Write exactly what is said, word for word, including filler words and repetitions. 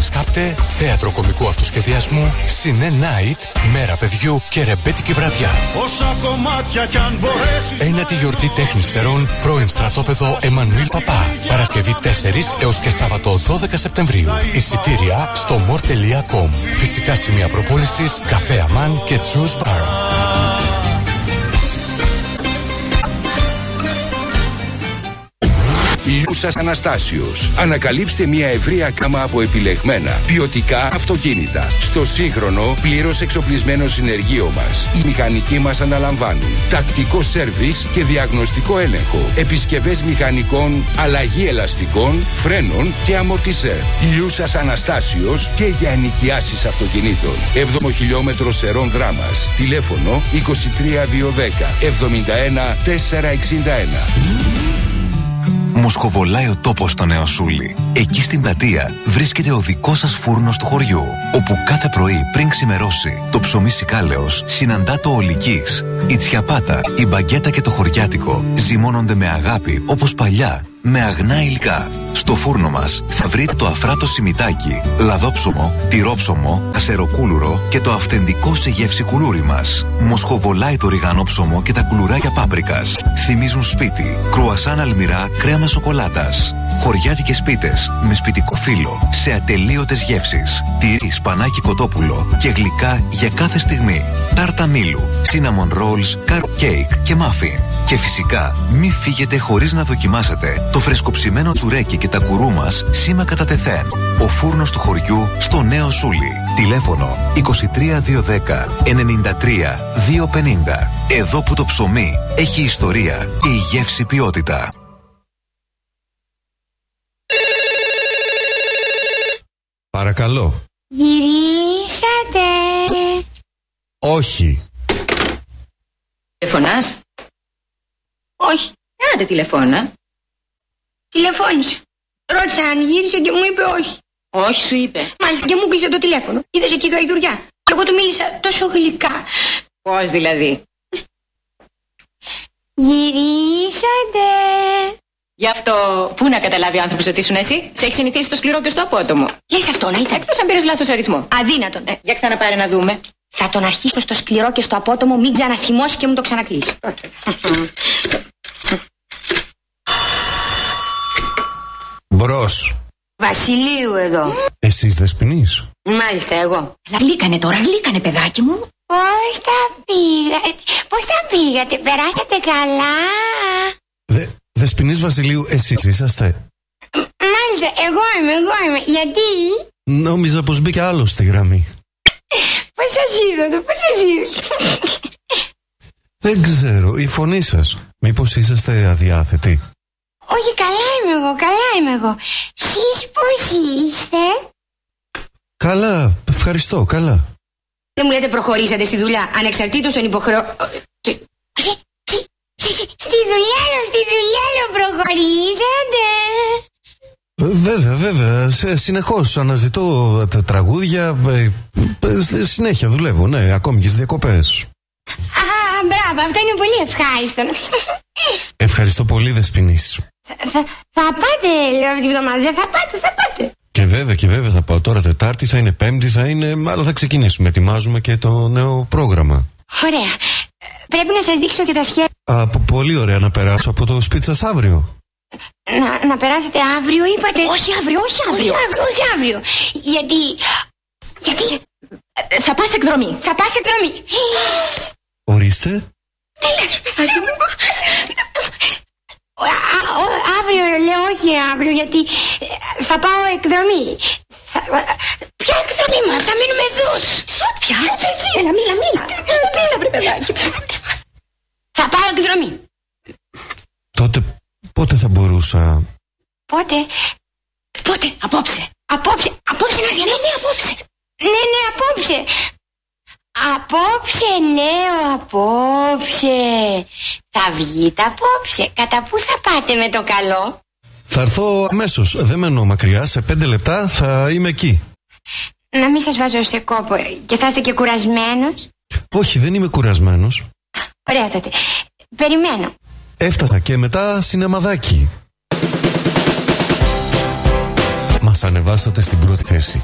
Ανασκάπτε, θέατρο κωμικού αυτοσχεδιασμού, Σινέ Night, μέρα παιδιού και ρεμπέτικη βραδιά. Όσα κομμάτια κι αν μπορέσεις. Ένατη γιορτή τέχνης σερών, πρώην στρατόπεδο Εμμανουήλ Παπά. Παρασκευή τέσσερις έως και Σάββατο δώδεκα Σεπτεμβρίου. Εισιτήρια στο μορ τελεία κομ. Φυσικά σημεία προπόλησης, καφέ Αμάν και Juice Bar. Λιούσας Αναστάσιος. Ανακαλύψτε μια ευρεία γάμα από επιλεγμένα ποιοτικά αυτοκίνητα. Στο σύγχρονο, πλήρως εξοπλισμένο συνεργείο μας, οι μηχανικοί μας αναλαμβάνουν τακτικό σέρβις και διαγνωστικό έλεγχο, επισκευές μηχανικών, αλλαγή ελαστικών, φρένων και αμορτισέρ. Λιούσας Αναστάσιος και για ενοικιάσεις αυτοκινήτων. έβδομο χιλιόμετρο Σερών Δράμας. Τηλέφωνο είκοσι τρία διακόσια δέκα εβδομήντα ένα τετρακόσια εξήντα ένα. Μοσχοβολάει ο τόπος στο Νέο Σούλι. Εκεί στην πλατεία βρίσκεται ο δικός σας φούρνος του χωριού, όπου κάθε πρωί πριν ξημερώσει το ψωμί σικάλεως συναντά το ολικής. Η τσιαπάτα, η μπαγκέτα και το χωριάτικο ζυμώνονται με αγάπη όπως παλιά, με αγνά υλικά. Στο φούρνο μας θα βρείτε το αφράτο σιμιτάκι, λαδόψωμο, τυρόψωμο, κασεροκούλουρο και το αυθεντικό σε γεύση κουλούρι μας. Μοσχοβολάει το ριγανόψωμο και τα κουλουράκια πάπρικας. Θυμίζουν σπίτι, κρουασάν αλμυρά, κρέμα σοκολάτας. Χωριάτικες πίτες με σπιτικό φύλλο σε ατελείωτες γεύσεις. Τυρί, σπανάκι κοτόπουλο και γλυκά για κάθε στιγμή. Τάρτα μήλου, cinnamon rolls, carrot cake και muffin. Και φυσικά μην φύγετε χωρίς να δοκιμάσετε το φρεσκοψημένο τσουρέκι και τα κουρού μας σήμα κατά τεθέν. Ο φούρνος του χωριού στο Νέο Σούλι. Τηλέφωνο είκοσι τρία διακόσια δέκα ενενήντα τρία διακόσια πενήντα. Εδώ που το ψωμί έχει ιστορία και η γεύση ποιότητα. Παρακαλώ. Γυρίσατε. Όχι. Τηλεφωνάς? Όχι. Άντε τηλεφώνα. Τηλεφώνησε. Ρώτησα αν γύρισε και μου είπε όχι. Όχι, σου είπε. Μάλιστα, και μου κλείσε το τηλέφωνο. Είδες εκεί γαϊδουριά. Και εγώ του μίλησα τόσο γλυκά. Πώς δηλαδή? Γυρίσατε. Γι' αυτό πού να καταλάβει ο άνθρωπος ότι ήσουν εσύ? Σε έχει συνηθίσει στο σκληρό και στο απότομο. Λες αυτό να ήταν. Εκτός αν πήρες λάθος αριθμό. Αδύνατον. Ε, για ξαναπάρε να δούμε. Θα τον αρχίσω στο σκληρό και στο απότομο, μην ξαναθυμώσει και μου το ξανακλείσει. Μπρος. Βασιλείου εδώ. Εσείς Δεσποινής? Μάλιστα, εγώ. Αλλά γλύκανε τώρα, γλύκανε παιδάκι μου. Πώς τα πήγατε, πώς τα πήγατε, περάσατε καλά? Δε, Δεσποινής Βασιλείου, εσείς είσαστε? Μάλιστα, εγώ είμαι, εγώ είμαι. Γιατί? Νόμιζα πως μπήκε άλλος στη γραμμή. Πώς σας είδατε, πώς σας είδατε? Δεν ξέρω, η φωνή σας. Μήπως είσαστε αδιάθετοι? Όχι, καλά είμαι εγώ, καλά είμαι εγώ. Εσείς πώς είστε? Καλά, ευχαριστώ, καλά. Δεν μου λέτε προχωρήσατε στη δουλειά, ανεξαρτήτως των υποχρεώ... Στη δουλειά λέω, στη δουλειά λέω, προχωρήσατε? Βέβαια, βέβαια, σε, συνεχώς αναζητώ τα τραγούδια, ε, ε, συνέχεια δουλεύω, ναι, ακόμη και στις διακοπές. Α, μπράβο, αυτό είναι πολύ ευχάριστο. Ευχαριστώ πολύ, Δεσποινής. Θα, θα, θα πάτε, λέω, αυτή την εβδομάδα, δεν θα πάτε, θα πάτε. Και βέβαια, και βέβαια θα πάω τώρα Τετάρτη, θα είναι Πέμπτη, θα είναι, αλλά θα ξεκινήσουμε, ετοιμάζουμε και το νέο πρόγραμμα. Ωραία, πρέπει να σας δείξω και τα σχέδια. Α, πολύ ωραία, να περάσω από το σπίτι σας αύριο. Να, να περάσετε αύριο, είπατε? Όχι αύριο, όχι αύριο. Όχι αύριο, όχι αύριο. Γιατί... Γιατί... Ε, θα πας εκδρομή. Θα πας εκδρομή. Ορίστε. Τι λες, παιδάκι μου? Αύριο, λέω, όχι αύριο, γιατί θα πάω εκδρομή. Θα... Ποια εκδρομή μας, θα μείνουμε εδώ. Ποια? Έλα, μίλα, μίλα. Μίλα, βρε παιδάκι. Θα πάω εκδρομή. Τότε πότε θα μπορούσα? Πότε? Πότε? Απόψε. Απόψε, απόψε να διαδώ. Ναι, απόψε. Ναι, ναι, απόψε. Απόψε, λέω, απόψε. Θα βγείτε απόψε. Κατά πού θα πάτε με το καλό? Θα έρθω αμέσως, δεν μένω μακριά, σε πέντε λεπτά θα είμαι εκεί. Να μην σας βάζω σε κόπο και θα είστε και κουρασμένος. Όχι, δεν είμαι κουρασμένος. Ωραία τότε, περιμένω. Έφτασα και μετά σινεμαδάκι. Μας ανεβάσατε στην πρώτη θέση.